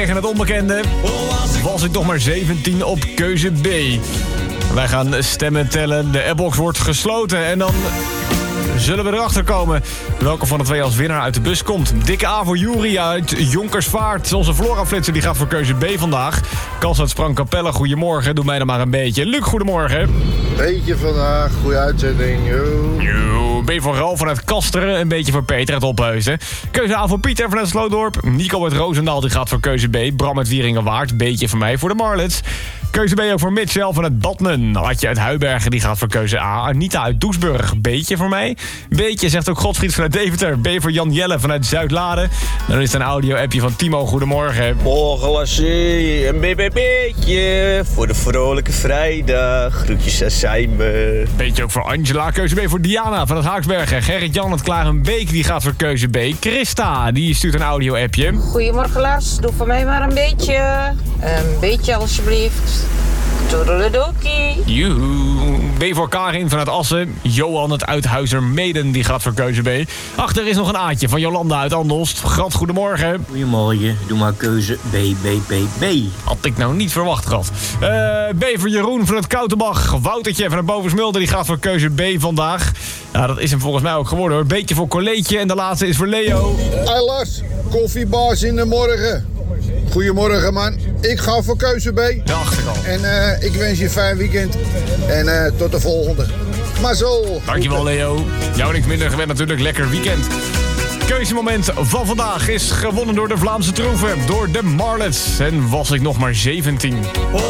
En het onbekende was ik nog maar 17 op keuze B. Wij gaan stemmen tellen, de airbox wordt gesloten en dan zullen we erachter komen welke van de twee als winnaar uit de bus komt. Dikke A voor Juri uit Jonkersvaart. Onze Flora-flitser die gaat voor keuze B vandaag. Kans uit Sprangkapelle, goedemorgen. Doe mij dan maar een beetje. Luc, goedemorgen. Beetje vandaag, goede uitzending. Yo. B voor Ralf vanuit Kasteren, een beetje voor Peter uit Ophuizen. Keuze A voor Pieter vanuit Slootdorp. Nico uit Roosendaal die gaat voor keuze B. Bram uit Wieringenwaard, beetje voor mij voor de Marlets. Keuze B ook voor Mitchell vanuit Badmen. Adje uit Huibergen die gaat voor keuze A. Anita uit Doesburg, beetje voor mij. Beetje zegt ook Godfried vanuit Deventer. B voor Jan Jelle vanuit Zuid-Laren. Dan is het een audio-appje van Timo, goedemorgen. Morgen lassie, een BBB'tje voor de vrolijke vrijdag. Groetjes aan Sijmen. Beetje ook voor Angela. Keuze B voor Diana vanuit Haaksbergen. Gerrit-Jan uit Klarenbeek die gaat voor keuze B. Christa, die stuurt een audio-appje. Goedemorgen Lars, doe voor mij maar een beetje. Een beetje alsjeblieft. Toedeledokie. Joehoe. B voor Karin vanuit Assen. Johan het Uithuizermeden die gaat voor keuze B. Achter is nog een Aatje van Jolanda uit Andelst. Grad, goedemorgen. Goedemorgen, doe maar keuze B. Had ik nou niet verwacht, Grad. B voor Jeroen vanuit Koutenbach. Woutertje vanuit Bovensmulder die gaat voor keuze B vandaag. Nou, dat is hem volgens mij ook geworden hoor. Beetje voor Coleetje en de laatste is voor Leo. Hey Lars, koffiebaas in de morgen. Goedemorgen man, ik ga voor keuze B. Dacht ik al. En ik wens je een fijn weekend. En tot de volgende. Maar zo. Dankjewel Leo. Jou niks minder gewend natuurlijk, lekker weekend. Keuzemoment van vandaag is gewonnen door de Vlaamse troeven. Door de Marlets. En was ik nog maar 17.